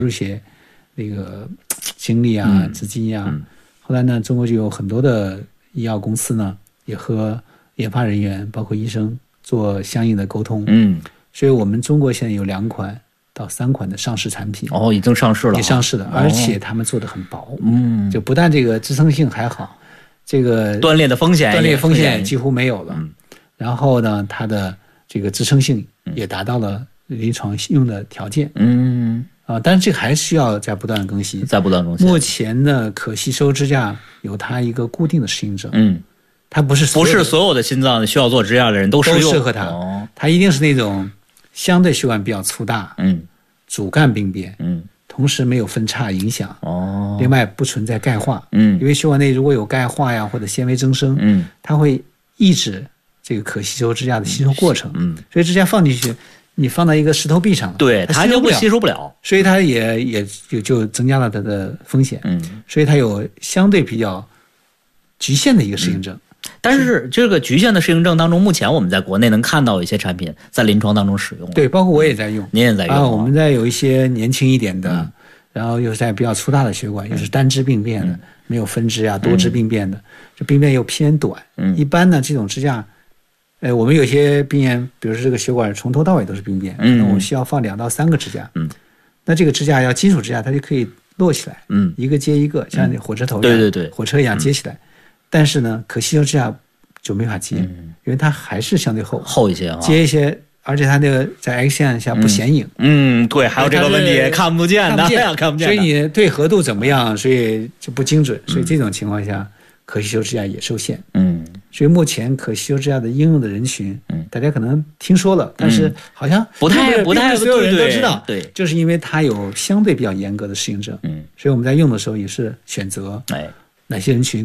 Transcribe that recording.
入一些那个精力啊、资金啊。后来呢，中国就有很多的医药公司呢，也和研发人员包括医生做相应的沟通。所以我们中国现在有2款到3款的上市产品。 已经上市了。 也上市了，而且他们做的很薄。就不但这个支撑性还好，这个断裂风险几乎没有了。然后呢，它的这个支撑性也达到了临床用的条件。但是这个还需要在不断更新。目前呢，可吸收支架有它一个固定的适应症。它不是所有的心脏需要做支架的人都适合它。它一定是那种相对血管比较粗大，主干病变，同时没有分叉影响。另外不存在钙化。因为血管内如果有钙化呀或者纤维增生，它会抑制这个可吸收支架的吸收过程。所以支架放进去，你放到一个石头壁上， 对，它就吸收不了， 所以它也就增加了它的风险。所以它有相对比较局限的一个适应症。 但是这个局限的适应症当中，目前我们在国内能看到一些产品在临床当中使用。 对，包括我也在用。 您也在用。 我们在有一些年轻一点的，然后又是在比较粗大的血管，又是单支病变的，没有分支啊多支病变的，这病变又偏短。一般呢这种支架，我们有些病人，比如说这个血管从头到尾都是病变，那我们需要放2到3个支架。那这个支架要金属支架，它就可以摞起来，一个接一个，像那火车头一样， 对， 火车一样接起来。但是呢，可吸收支架就没法接，因为它还是相对厚一些， 接一些，而且它那个在 X 线下不显影。 对，还有这个问题，看不见的， 所以你对合度怎么样，所以就不精准，所以这种情况下，可吸收支架也受限。所以目前可吸收支架的应用的人群，大家可能听说了，但是好像不太所有人都知道。 对， 就是因为它有相对比较严格的适应症。所以我们在用的时候也是选择哪些人群